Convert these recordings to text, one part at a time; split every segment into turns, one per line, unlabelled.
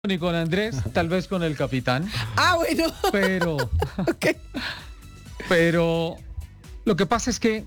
Ni con Andrés, tal vez con el capitán.
Ah, bueno.
Pero,
Ok.
pero lo que pasa es que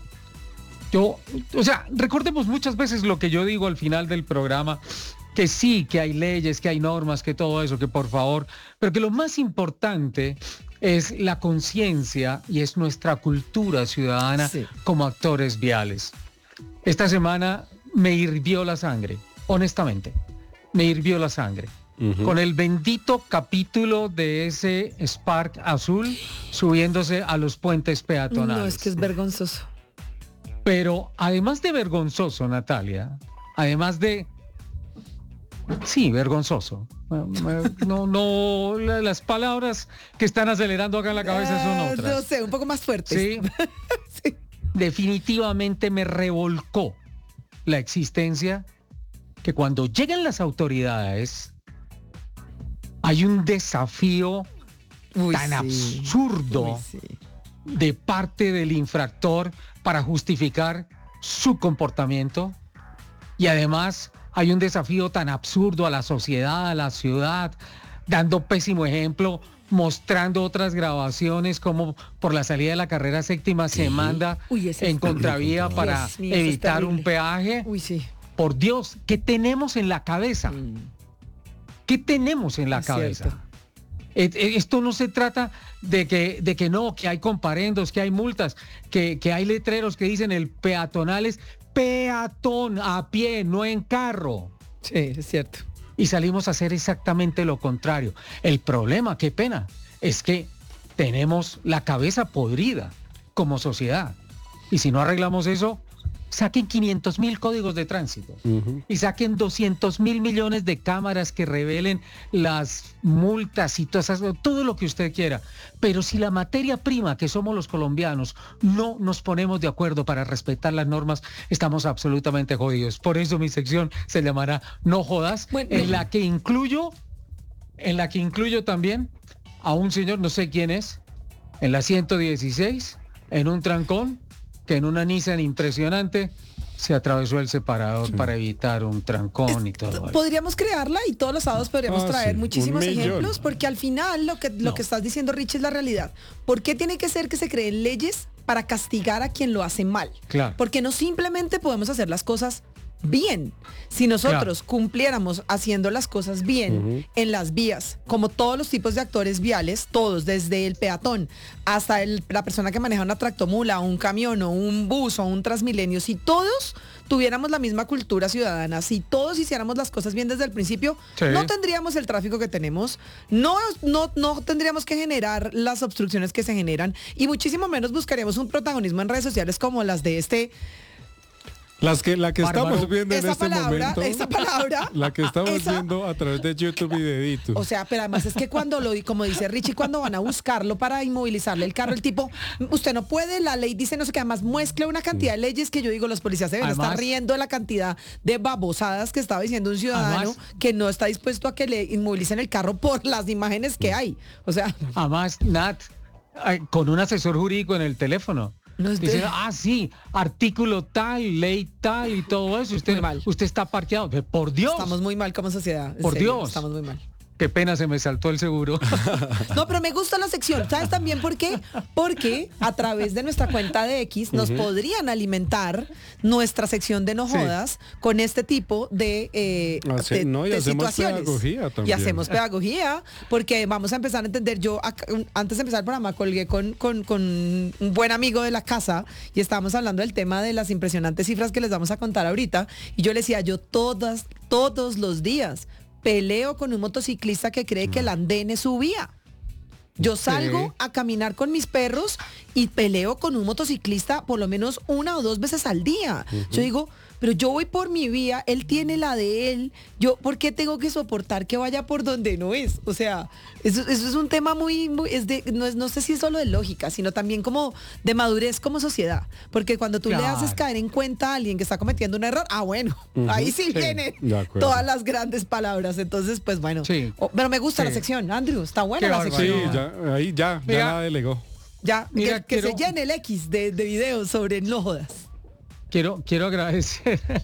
recordemos muchas veces lo que yo digo al final del programa, que sí, que hay leyes, que hay normas, que todo eso, que por favor, pero que lo más importante es la conciencia y es nuestra cultura ciudadana como actores viales. Esta semana me hirvió la sangre, honestamente. Me hirvió la sangre. Con el bendito capítulo de ese Spark azul subiéndose a los puentes peatonales.
No, es que es vergonzoso.
Pero además de vergonzoso, Natalia, además de... Sí, vergonzoso. Las palabras que están acelerando acá en la cabeza son otras.
No sé, un poco más fuertes.
Sí.
Sí.
Definitivamente me revolcó la existencia que cuando llegan las autoridades hay un desafío tan absurdo de parte del infractor para justificar su comportamiento, y además hay un desafío tan absurdo a la sociedad, a la ciudad, dando pésimo ejemplo, mostrando otras grabaciones como por la salida de la carrera séptima se manda en contravía para evitar un peaje.
Uy, sí.
Por Dios, ¿qué tenemos en la cabeza? ¿Qué tenemos en la cabeza? Esto no se trata de que no, que hay comparendos, que hay multas, que hay letreros que dicen el peatonal es peatón, a pie, no en carro.
Sí, es cierto.
Y salimos a hacer exactamente lo contrario. El problema, qué pena, es que tenemos la cabeza podrida como sociedad. Y si no arreglamos eso, saquen 500.000 códigos de tránsito y saquen 200.000 millones de cámaras que revelen las multas y todo lo que usted quiera. Pero si la materia prima que somos los colombianos no nos ponemos de acuerdo para respetar las normas, estamos absolutamente jodidos. Por eso mi sección se llamará No Jodas, en la que incluyo también a un señor, no sé quién es, en la 116, en un trancón, que en una Nissan impresionante se atravesó el separador para evitar un trancón y todo.
Podríamos crearla y todos los sábados podríamos traer muchísimos ejemplos, porque al final lo que estás diciendo, Rich, es la realidad. ¿Por qué tiene que ser que se creen leyes para castigar a quien lo hace mal?
Claro.
Porque no simplemente podemos hacer las cosas bien. Si nosotros cumpliéramos haciendo las cosas bien en las vías, como todos los tipos de actores viales, todos, desde el peatón hasta la persona que maneja una tractomula, un camión o un bus o un Transmilenio, si todos tuviéramos la misma cultura ciudadana, si todos hiciéramos las cosas bien desde el principio, no tendríamos el tráfico que tenemos, no tendríamos que generar las obstrucciones que se generan, y muchísimo menos buscaríamos un protagonismo en redes sociales como las de
la que estamos viendo en este momento.
Esa palabra.
La que estamos viendo a través de YouTube y de Editus.
O sea, pero además es que como dice Richie, cuando van a buscarlo para inmovilizarle el carro, el tipo, usted no puede, la ley dice no sé qué, además muestra una cantidad de leyes que yo digo, los policías se deben estar riendo de la cantidad de babosadas que estaba diciendo un ciudadano que no está dispuesto a que le inmovilicen el carro por las imágenes que hay. O sea.
Además, Nat, con un asesor jurídico en el teléfono. Diciendo, sí, artículo tal, ley tal y todo eso. Usted está parqueado. Por Dios.
Estamos muy mal como sociedad.
Por Dios.
Estamos muy mal.
Qué pena, se me saltó el seguro.
No, pero me gusta la sección. ¿Sabes también por qué? Porque a través de nuestra cuenta de X nos podrían alimentar nuestra sección de No Jodas con este tipo de situaciones.
Pedagogía también.
Y hacemos pedagogía, porque vamos a empezar a entender. Yo, antes de empezar el programa, colgué con un buen amigo de la casa y estábamos hablando del tema de las impresionantes cifras que les vamos a contar ahorita. Y yo le decía, yo todos los días peleo con un motociclista que cree que el andén es su vía. Yo salgo a caminar con mis perros y peleo con un motociclista por lo menos 1 o 2 veces al día. Yo digo, pero yo voy por mi vía, él tiene la de él, yo, ¿por qué tengo que soportar que vaya por donde no es? O sea, eso es un tema muy no sé si es solo de lógica, sino también como de madurez como sociedad. Porque cuando tú le haces caer en cuenta a alguien que está cometiendo un error, bueno, ahí sí vienen todas las grandes palabras. Entonces, pues bueno. Pero me gusta la sección, Andrew, está buena la sección.
Sí, ya la delegó.
Ya, mira, que se llene el X de videos sobre No Jodas.
Quiero agradecer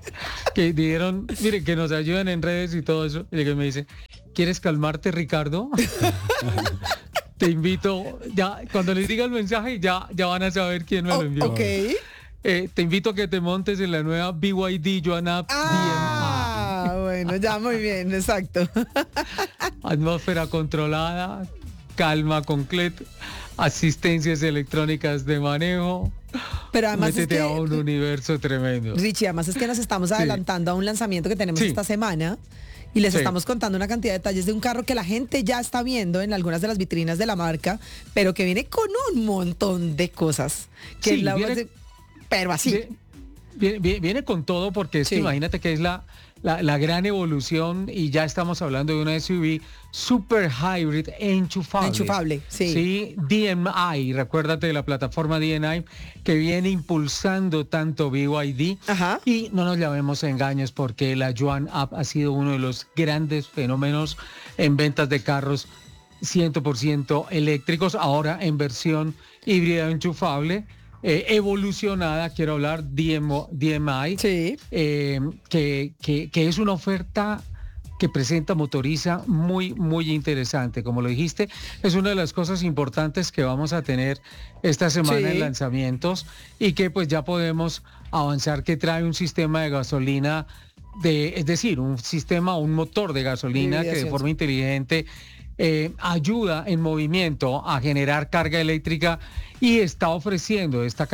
que dijeron, mire, que nos ayuden en redes y todo eso. Y que me dice, ¿quieres calmarte, Ricardo? Te invito, ya, cuando les diga el mensaje, ya van a saber quién me lo envió.
Ok.
Te invito a que te montes en la nueva BYD Joan App DMI.
Bueno, ya muy bien, exacto.
Atmósfera controlada, calma completa, asistencias electrónicas de manejo.
Pero además
métete a un universo tremendo.
Richie, además es que nos estamos adelantando a un lanzamiento que tenemos esta semana. Y les estamos contando una cantidad de detalles de un carro que la gente ya está viendo en algunas de las vitrinas de la marca, pero que viene con un montón de cosas. Que pero así.
Viene con todo porque es que imagínate que es la gran evolución y ya estamos hablando de una SUV super hybrid enchufable.
Enchufable, sí.
Sí, DMI, recuérdate de la plataforma DMI que viene impulsando tanto BYD.
Ajá.
Y no nos llamemos engaños porque la Joan App ha sido uno de los grandes fenómenos en ventas de carros 100% eléctricos, ahora en versión híbrida enchufable. Evolucionada, quiero hablar DMI, que es una oferta que presenta Motoriza muy interesante. Como lo dijiste, es una de las cosas importantes que vamos a tener esta semana en lanzamientos y que pues ya podemos avanzar, que trae un sistema de gasolina, es decir, un motor de gasolina que de forma inteligente ayuda en movimiento a generar carga eléctrica y está ofreciendo esta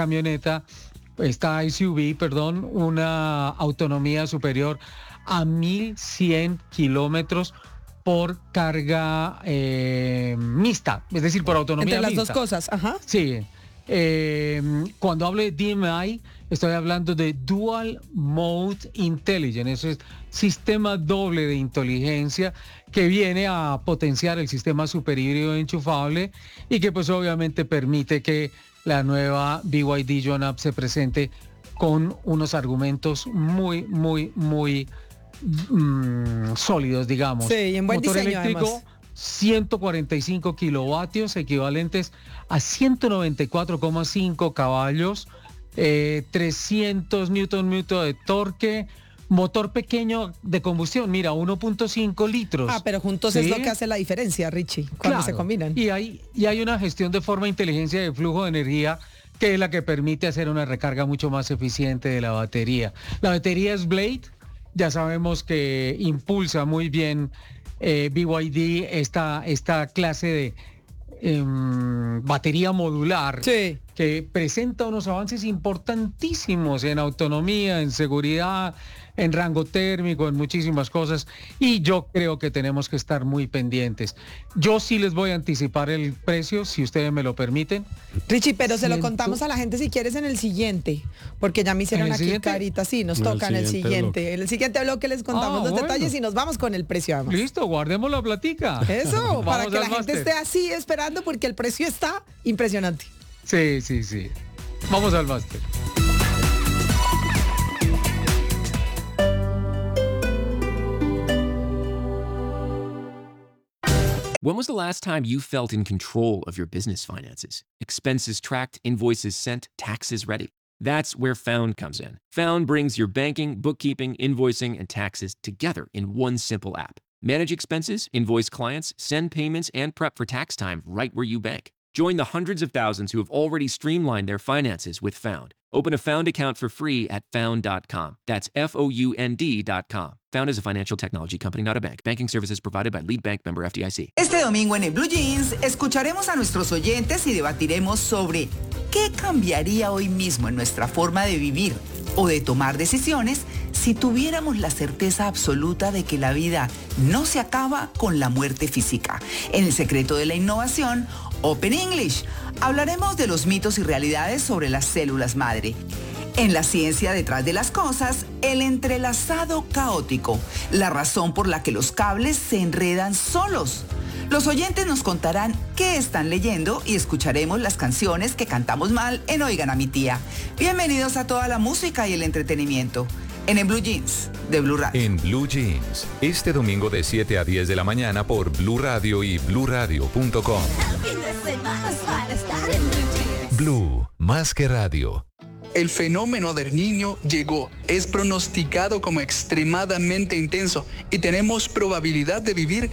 SUV, una autonomía superior a 1.100 kilómetros por carga mixta, es decir, por autonomía
entre las
mixta.
dos cosas, ajá.
Sí. Cuando hablo de DMI, estoy hablando de Dual Mode Intelligence, eso es sistema doble de inteligencia que viene a potenciar el sistema superhíbrido enchufable y que pues obviamente permite que la nueva BYD Joan App se presente con unos argumentos muy sólidos, digamos.
Sí, y en buen
motor
diseño,
eléctrico,
además.
145 kilovatios equivalentes a 194,5 caballos, 300 Nm de torque, motor pequeño de combustión, mira, 1.5 litros.
Pero juntos es lo que hace la diferencia, Richie, cuando se combinan.
Y hay una gestión de forma inteligencia de flujo de energía que es la que permite hacer una recarga mucho más eficiente de la batería. La batería es Blade, ya sabemos que impulsa muy bien BYD esta clase de batería modular que presenta unos avances importantísimos en autonomía, en seguridad, en rango térmico, en muchísimas cosas, y yo creo que tenemos que estar muy pendientes. Yo sí les voy a anticipar el precio, si ustedes me lo permiten.
Richie, pero se lo contamos a la gente si quieres en el siguiente, porque ya me hicieron aquí carita, sí, nos toca en el siguiente. En el siguiente bloque les contamos los detalles y nos vamos con el precio además.
Listo, guardemos la platica.
Eso, para que la gente esté así esperando, porque el precio está impresionante.
Sí. Vamos al máster.
When was the last time you felt in control of your business finances? Expenses tracked, invoices sent, taxes ready. That's where Found comes in. Found brings your banking, bookkeeping, invoicing, and taxes together in one simple app. Manage expenses, invoice clients, send payments, and prep for tax time right where you bank. Join the hundreds of thousands who have already streamlined their finances with Found. Open a Found account for free at found.com. That's FOUND.com. Found is a financial technology company, not a bank. Banking services provided by Lead Bank, member FDIC.
Este domingo en el Blue Jeans escucharemos a nuestros oyentes y debatiremos sobre qué cambiaría hoy mismo en nuestra forma de vivir o de tomar decisiones si tuviéramos la certeza absoluta de que la vida no se acaba con la muerte física. En el secreto de la innovación, Open English, hablaremos de los mitos y realidades sobre las células madre. En la ciencia detrás de las cosas, el entrelazado caótico, la razón por la que los cables se enredan solos. Los oyentes nos contarán qué están leyendo y escucharemos las canciones que cantamos mal en Oigan a mi tía. Bienvenidos a toda la música y el entretenimiento en el Blue Jeans de Blue Radio.
En Blue Jeans, este domingo de 7 a 10 de la mañana por Blue Radio y bluradio.com. Blue, más que radio.
El fenómeno del Niño llegó, es pronosticado como extremadamente intenso y tenemos probabilidad de vivir